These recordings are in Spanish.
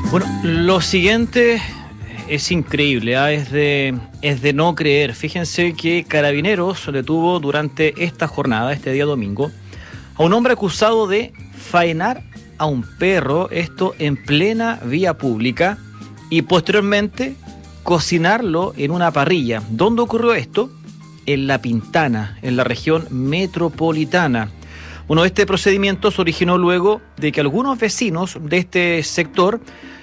Bueno, lo siguiente es increíble, es de no creer. Fíjense que Carabineros detuvo durante esta jornada, este día domingo, a un hombre acusado de faenar a un perro, esto en plena vía pública, y posteriormente cocinarlo en una parrilla. ¿Dónde ocurrió esto? En La Pintana, en la región metropolitana. Bueno, este procedimiento se originó luego de que algunos vecinos de este sector,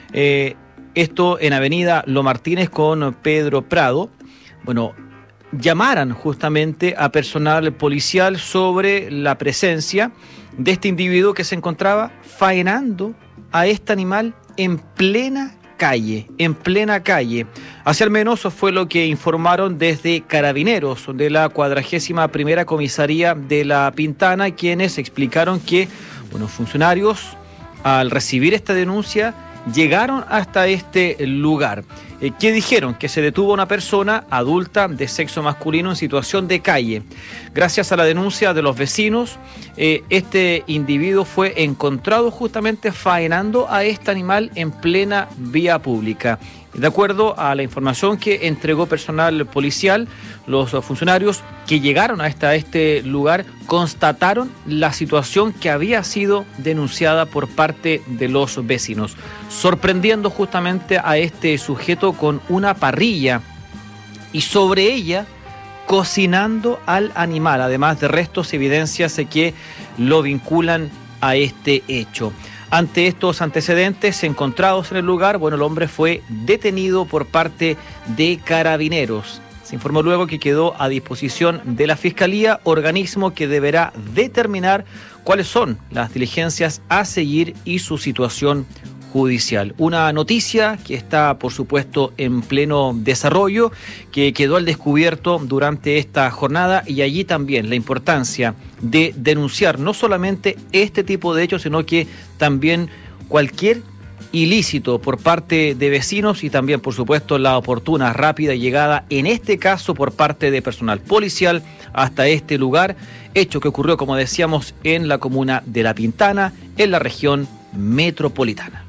esto en Avenida Lo Martínez con Pedro Prado, bueno, llamaran justamente a personal policial sobre la presencia de este individuo que se encontraba faenando a este animal en plena calle. Así al menos fue lo que informaron desde Carabineros de la 41ª Comisaría de La Pintana, quienes explicaron que, bueno, funcionarios al recibir esta denuncia llegaron hasta este lugar. ¿Qué dijeron? Que se detuvo a una persona adulta de sexo masculino en situación de calle. Gracias a la denuncia de los vecinos, este individuo fue encontrado justamente faenando a este animal en plena vía pública. De acuerdo a la información que entregó personal policial, los funcionarios que llegaron hasta este lugar constataron la situación que había sido denunciada por parte de los vecinos, sorprendiendo justamente a este sujeto con una parrilla y sobre ella cocinando al animal, además de restos y evidencias que lo vinculan a este hecho. Ante estos antecedentes encontrados en el lugar, bueno, el hombre fue detenido por parte de Carabineros. Se informó luego que quedó a disposición de la Fiscalía, organismo que deberá determinar cuáles son las diligencias a seguir y su situación judicial. Una noticia que está, por supuesto, en pleno desarrollo, que quedó al descubierto durante esta jornada, y allí también la importancia de denunciar no solamente este tipo de hechos, sino que también cualquier ilícito por parte de vecinos y también, por supuesto, la oportuna, rápida llegada, en este caso por parte de personal policial hasta este lugar, hecho que ocurrió, como decíamos, en la comuna de La Pintana, en la región metropolitana.